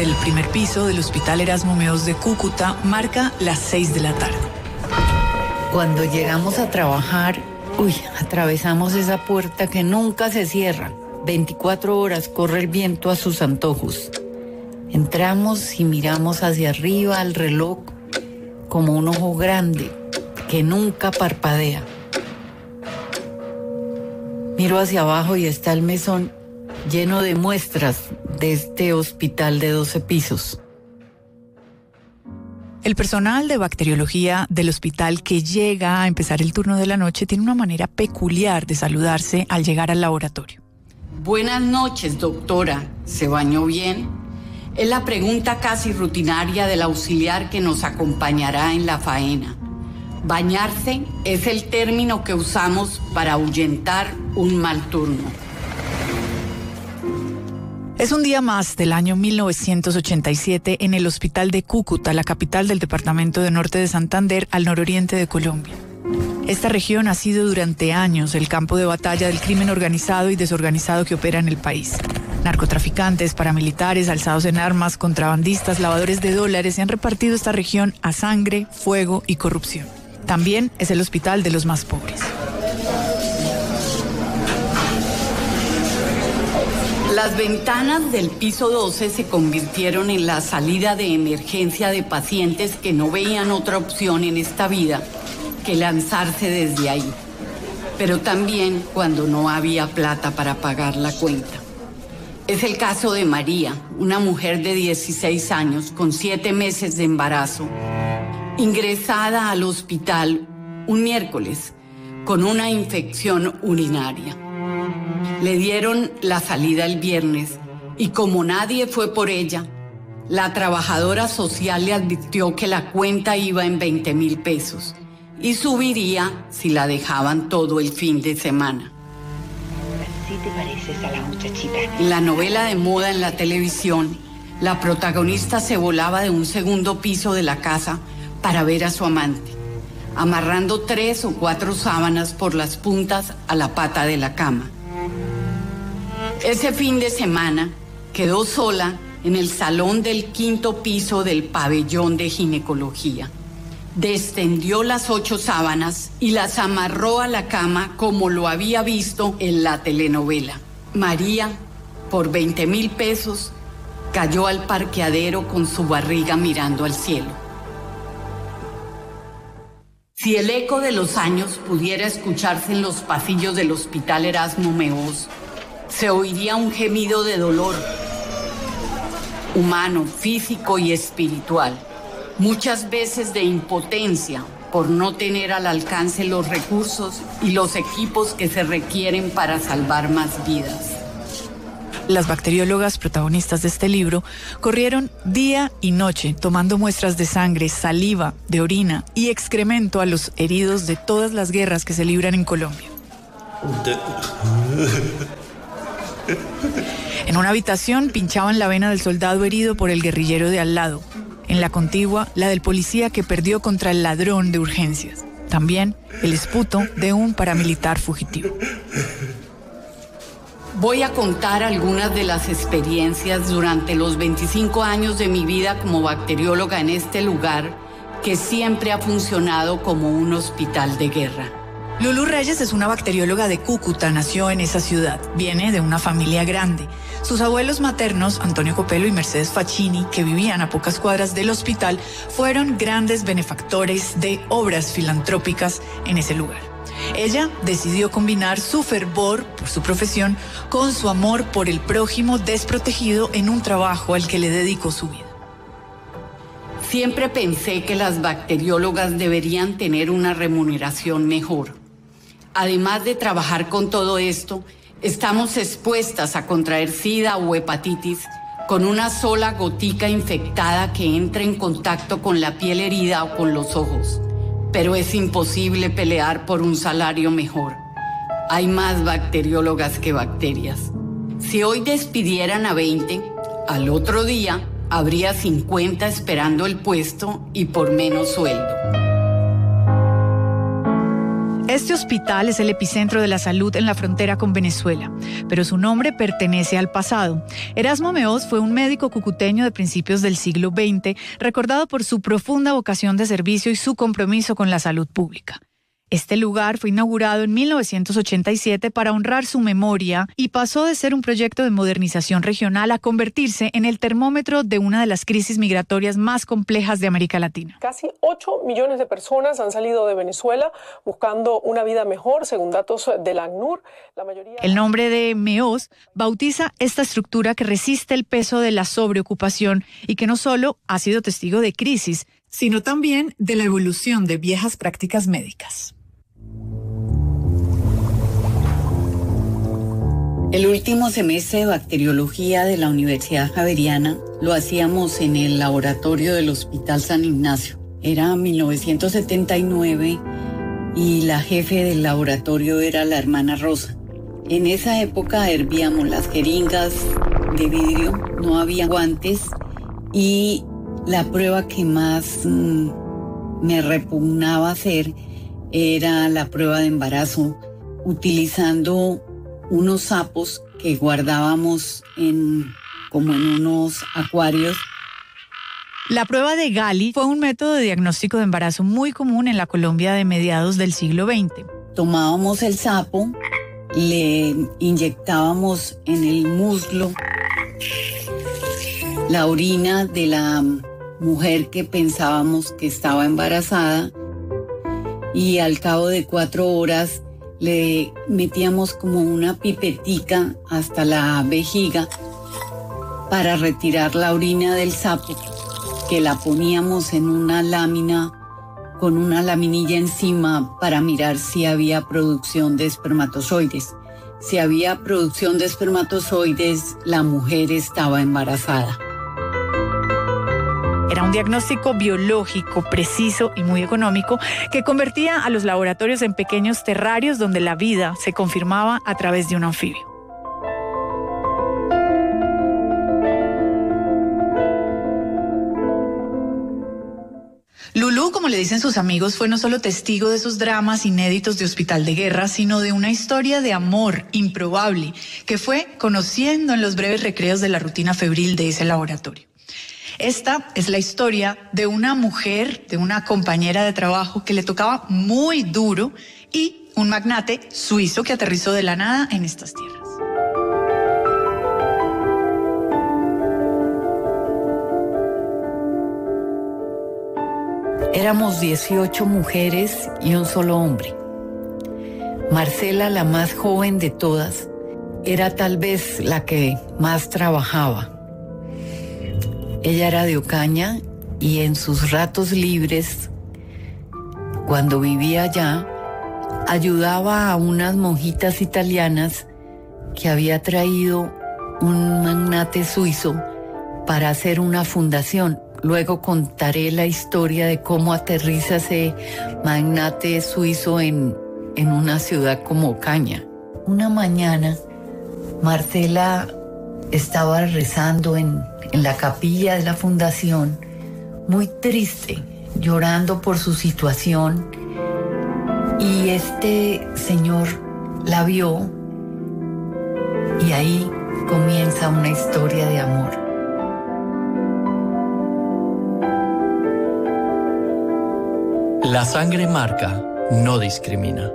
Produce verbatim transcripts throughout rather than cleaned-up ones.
del primer piso del Hospital Erasmo Meos de Cúcuta marca las seis de la tarde. Cuando llegamos a trabajar, uy, atravesamos esa puerta que nunca se cierra. veinticuatro horas corre el viento a sus antojos. Entramos y miramos hacia arriba al reloj como un ojo grande que nunca parpadea. Miro hacia abajo y está el mesón lleno de muestras de este hospital de doce pisos. El personal de bacteriología del hospital que llega a empezar el turno de la noche tiene una manera peculiar de saludarse al llegar al laboratorio. Buenas noches, doctora. ¿Se bañó bien? Es la pregunta casi rutinaria del auxiliar que nos acompañará en la faena. Bañarse es el término que usamos para ahuyentar un mal turno. Es un día más del año mil novecientos ochenta y siete en el hospital de Cúcuta, la capital del departamento de Norte de Santander, al nororiente de Colombia. Esta región ha sido durante años el campo de batalla del crimen organizado y desorganizado que opera en el país. Narcotraficantes, paramilitares, alzados en armas, contrabandistas, lavadores de dólares se han repartido esta región a sangre, fuego y corrupción. También es el hospital de los más pobres. Las ventanas del piso doce se convirtieron en la salida de emergencia de pacientes que no veían otra opción en esta vida que lanzarse desde ahí. Pero también cuando no había plata para pagar la cuenta. Es el caso de María, una mujer de dieciséis años con siete meses de embarazo, ingresada al hospital un miércoles con una infección urinaria. Le dieron la salida el viernes y como nadie fue por ella, la trabajadora social le advirtió que la cuenta iba en veinte mil pesos y subiría si la dejaban todo el fin de semana. ¿Sí te pareces a la muchachita? En la novela de moda en la televisión, la protagonista se volaba de un segundo piso de la casa para ver a su amante, amarrando tres o cuatro sábanas por las puntas a la pata de la cama. Ese fin de semana quedó sola en el salón del quinto piso del pabellón de ginecología. Descendió las ocho sábanas y las amarró a la cama como lo había visto en la telenovela. María, por veinte mil pesos, cayó al parqueadero con su barriga mirando al cielo. Si el eco de los años pudiera escucharse en los pasillos del Hospital Erasmo Meos, se oiría un gemido de dolor, humano, físico y espiritual, muchas veces de impotencia por no tener al alcance los recursos y los equipos que se requieren para salvar más vidas. Las bacteriólogas protagonistas de este libro corrieron día y noche tomando muestras de sangre, saliva, de orina y excremento a los heridos de todas las guerras que se libran en Colombia. En una habitación pinchaban la vena del soldado herido por el guerrillero de al lado. En la contigua, la del policía que perdió contra el ladrón de urgencias. También el esputo de un paramilitar fugitivo. Voy a contar algunas de las experiencias durante los veinticinco años de mi vida como bacterióloga en este lugar que siempre ha funcionado como un hospital de guerra. Lulú Reyes es una bacterióloga de Cúcuta, nació en esa ciudad, viene de una familia grande. Sus abuelos maternos, Antonio Copelo y Mercedes Facchini, que vivían a pocas cuadras del hospital, fueron grandes benefactores de obras filantrópicas en ese lugar. Ella decidió combinar su fervor por su profesión con su amor por el prójimo desprotegido en un trabajo al que le dedicó su vida. Siempre pensé que las bacteriólogas deberían tener una remuneración mejor. Además de trabajar con todo esto, estamos expuestas a contraer sida o hepatitis con una sola gotica infectada que entra en contacto con la piel herida o con los ojos. Pero es imposible pelear por un salario mejor. Hay más bacteriólogas que bacterias. Si hoy despidieran a veinte, al otro día habría cincuenta esperando el puesto y por menos sueldo. Este hospital es el epicentro de la salud en la frontera con Venezuela, pero su nombre pertenece al pasado. Erasmo Meós fue un médico cucuteño de principios del siglo veinte, recordado por su profunda vocación de servicio y su compromiso con la salud pública. Este lugar fue inaugurado en mil novecientos ochenta y siete para honrar su memoria y pasó de ser un proyecto de modernización regional a convertirse en el termómetro de una de las crisis migratorias más complejas de América Latina. Casi ocho millones de personas han salido de Venezuela buscando una vida mejor, según datos de la ACNUR. La mayoría... El nombre de Meós bautiza esta estructura que resiste el peso de la sobreocupación y que no solo ha sido testigo de crisis, sino también de la evolución de viejas prácticas médicas. El último semestre de bacteriología de la Universidad Javeriana lo hacíamos en el laboratorio del Hospital San Ignacio. Era mil novecientos setenta y nueve y la jefe del laboratorio era la hermana Rosa. En esa época hervíamos las jeringas de vidrio, no había guantes y la prueba que más mmm, me repugnaba hacer era la prueba de embarazo, utilizando unos sapos que guardábamos en, como en unos acuarios. La prueba de Gali fue un método de diagnóstico de embarazo muy común en la Colombia de mediados del siglo veinte. Tomábamos el sapo, le inyectábamos en el muslo la orina de la mujer que pensábamos que estaba embarazada y al cabo de cuatro horas le metíamos como una pipetica hasta la vejiga para retirar la orina del sapo, que la poníamos en una lámina con una laminilla encima para mirar si había producción de espermatozoides. Si había producción de espermatozoides, la mujer estaba embarazada. Era un diagnóstico biológico, preciso y muy económico que convertía a los laboratorios en pequeños terrarios donde la vida se confirmaba a través de un anfibio. Lulú, como le dicen sus amigos, fue no solo testigo de esos dramas inéditos de hospital de guerra, sino de una historia de amor improbable que fue conociendo en los breves recreos de la rutina febril de ese laboratorio. Esta es la historia de una mujer, de una compañera de trabajo que le tocaba muy duro y un magnate suizo que aterrizó de la nada en estas tierras. Éramos dieciocho mujeres y un solo hombre. Marcela, la más joven de todas, era tal vez la que más trabajaba. Ella era de Ocaña y en sus ratos libres, cuando vivía allá, ayudaba a unas monjitas italianas que había traído un magnate suizo para hacer una fundación. Luego contaré la historia de cómo aterriza ese magnate suizo en, en una ciudad como Ocaña. Una mañana, Marcela estaba rezando en, en la capilla de la fundación, muy triste, llorando por su situación, y este señor la vio y ahí comienza una historia de amor. La sangre marca, no discrimina.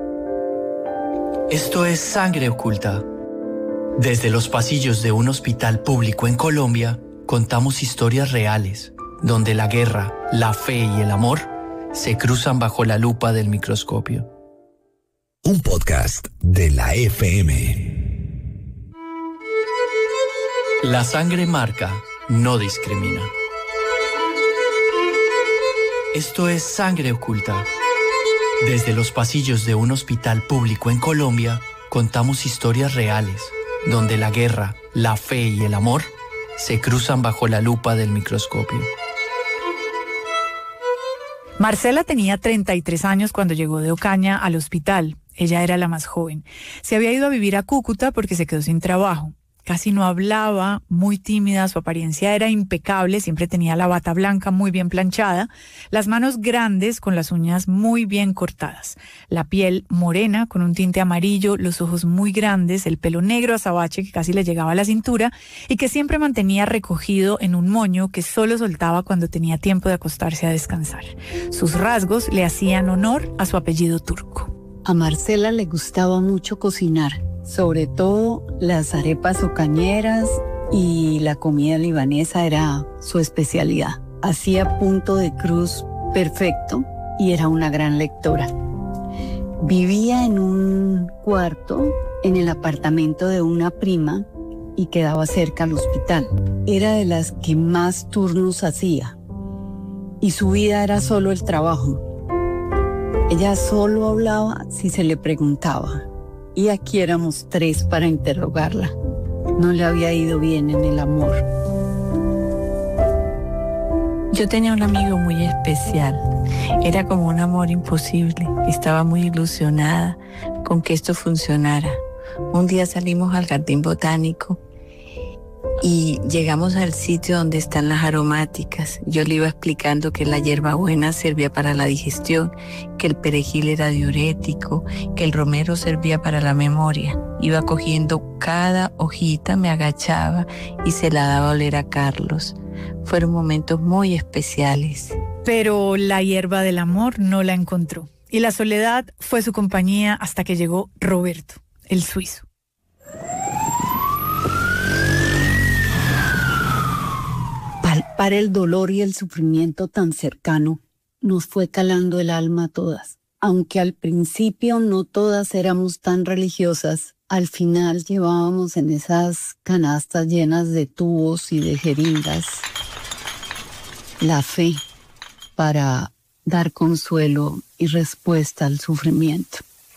Esto es Sangre Oculta. Desde los pasillos de un hospital público en Colombia, contamos historias reales, donde la guerra, la fe y el amor se cruzan bajo la lupa del microscopio. Un podcast de la F M. La sangre marca, no discrimina. Esto es Sangre Oculta. Desde los pasillos de un hospital público en Colombia, contamos historias reales, donde la guerra, la fe y el amor se cruzan bajo la lupa del microscopio. Marcela tenía treinta y tres años cuando llegó de Ocaña al hospital. Ella era la más joven. Se había ido a vivir a Cúcuta porque se quedó sin trabajo. casi no hablaba, muy tímida, su apariencia era impecable, siempre tenía la bata blanca muy bien planchada, las manos grandes con las uñas muy bien cortadas, la piel morena con un tinte amarillo, los ojos muy grandes, el pelo negro azabache que casi le llegaba a la cintura y que siempre mantenía recogido en un moño que solo soltaba cuando tenía tiempo de acostarse a descansar. Sus rasgos le hacían honor a su apellido turco. A Marcela le gustaba mucho cocinar, sobre todo las arepas ocañeras y la comida libanesa era su especialidad. Hacía punto de cruz perfecto y era una gran lectora. Vivía en un cuarto en el apartamento de una prima y quedaba cerca al hospital. Era de las que más turnos hacía y su vida era solo el trabajo. Ella solo hablaba si se le preguntaba, y aquí éramos tres para interrogarla. No le había ido bien en el amor. Yo tenía un amigo muy especial. Era como un amor imposible. Estaba muy ilusionada con que esto funcionara. Un día salimos al jardín botánico y llegamos al sitio donde están las aromáticas. Yo le iba explicando que la hierbabuena servía para la digestión, que el perejil era diurético, que el romero servía para la memoria. Iba cogiendo cada hojita, me agachaba y se la daba a oler a Carlos. Fueron momentos muy especiales. Pero la hierba del amor no la encontró. Y la soledad fue su compañía hasta que llegó Roberto, el suizo. Palpar el dolor y el sufrimiento tan cercano nos fue calando el alma a todas. Aunque al principio no todas éramos tan religiosas, al final llevábamos en esas canastas llenas de tubos y de jeringas la fe para dar consuelo y respuesta al sufrimiento.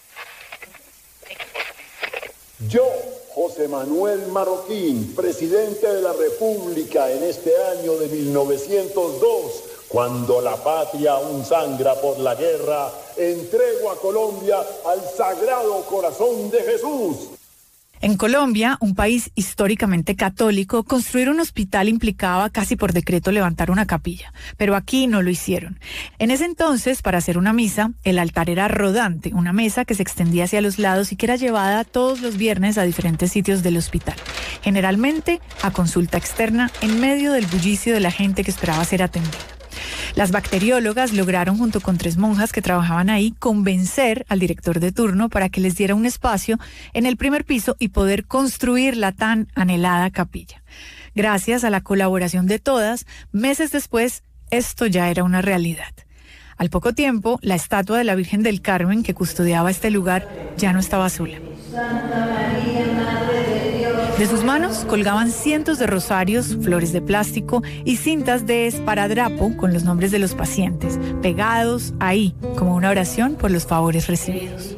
Yo, José Manuel Marroquín, presidente de la República en este año de mil novecientos dos, cuando la patria aún sangra por la guerra, entrego a Colombia al Sagrado Corazón de Jesús. En Colombia, un país históricamente católico, construir un hospital implicaba casi por decreto levantar una capilla, pero aquí no lo hicieron. En ese entonces, para hacer una misa, el altar era rodante, una mesa que se extendía hacia los lados y que era llevada todos los viernes a diferentes sitios del hospital, generalmente a consulta externa en medio del bullicio de la gente que esperaba ser atendida. Las bacteriólogas lograron, junto con tres monjas que trabajaban ahí, convencer al director de turno para que les diera un espacio en el primer piso y poder construir la tan anhelada capilla. Gracias a la colaboración de todas, meses después, esto ya era una realidad. Al poco tiempo, la estatua de la Virgen del Carmen que custodiaba este lugar ya no estaba sola. Santa María, Madre de Dios. De sus manos colgaban cientos de rosarios, flores de plástico y cintas de esparadrapo con los nombres de los pacientes, pegados ahí como una oración por los favores recibidos.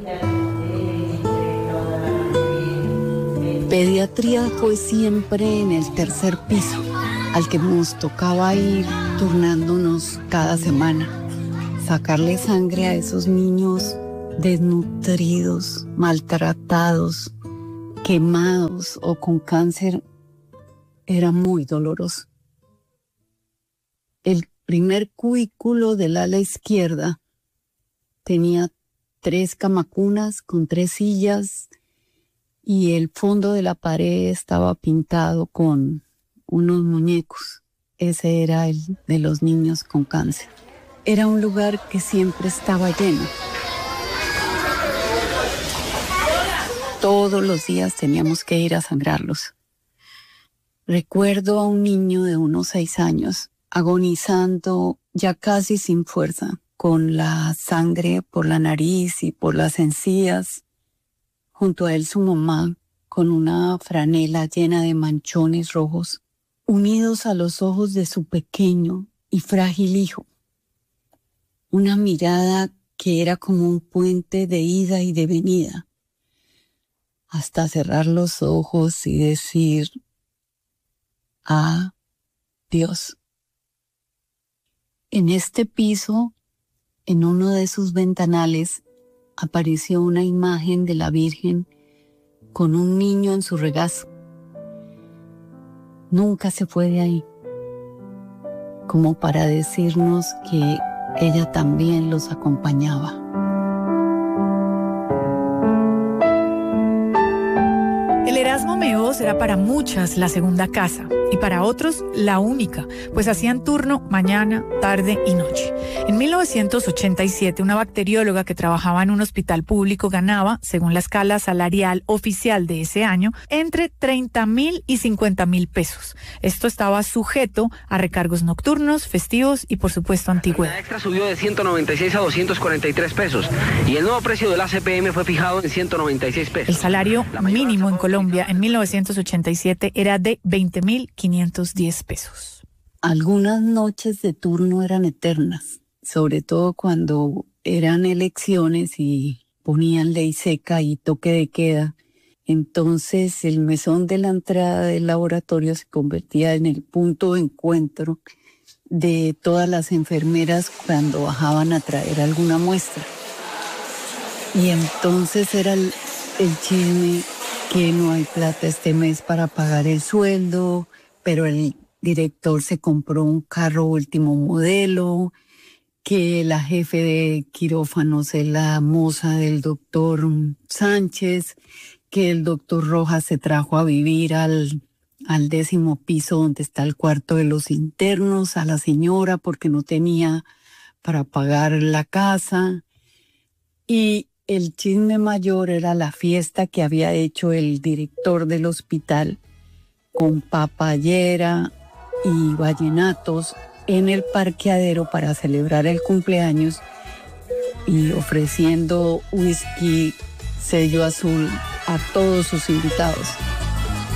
Pediatría fue siempre en el tercer piso, al que nos tocaba ir turnándonos cada semana. Sacarle sangre a esos niños desnutridos, maltratados, quemados o con cáncer era muy doloroso. El primer cubículo del ala izquierda tenía tres camacunas con tres sillas y el fondo de la pared estaba pintado con unos muñecos. Ese era el de los niños con cáncer. Era un lugar que siempre estaba lleno. Todos los días teníamos que ir a sangrarlos. Recuerdo a un niño de unos seis años agonizando ya casi sin fuerza, con la sangre por la nariz y por las encías. Junto a él su mamá, con una franela llena de manchones rojos, unidos a los ojos de su pequeño y frágil hijo. Una mirada que era como un puente de ida y de venida, hasta cerrar los ojos y decir, ah, Dios. En este piso, en uno de sus ventanales, apareció una imagen de la Virgen con un niño en su regazo. nunca se fue de ahí, como para decirnos que ella también los acompañaba. El Erasmo Meós era para muchas la segunda casa y para otros la única, pues hacían turno mañana, tarde y noche. En mil novecientos ochenta y siete, una bacterióloga que trabajaba en un hospital público ganaba, según la escala salarial oficial de ese año, entre treinta mil y cincuenta mil pesos. Esto estaba sujeto a recargos nocturnos, festivos y, por supuesto, antigüedad. La extra subió de ciento noventa y seis a doscientos cuarenta y tres pesos y el nuevo precio del A C P M fue fijado en ciento noventa y seis pesos. El salario mínimo en Colombia en mil novecientos ochenta y siete era de veinte mil quinientos diez pesos. Algunas noches de turno eran eternas, sobre todo cuando eran elecciones y ponían ley seca y toque de queda. Entonces el mesón de la entrada del laboratorio se convertía en el punto de encuentro de todas las enfermeras cuando bajaban a traer alguna muestra. Y entonces era el, el chisme que no hay plata este mes para pagar el sueldo, pero el director se compró un carro último modelo, que la jefe de quirófanos es la moza del doctor Sánchez, que el doctor Rojas se trajo a vivir al, al décimo piso donde está el cuarto de los internos, a la señora porque no tenía para pagar la casa. Y el chisme mayor era la fiesta que había hecho el director del hospital con papayera y vallenatos en el parqueadero para celebrar el cumpleaños y ofreciendo whisky sello azul a todos sus invitados.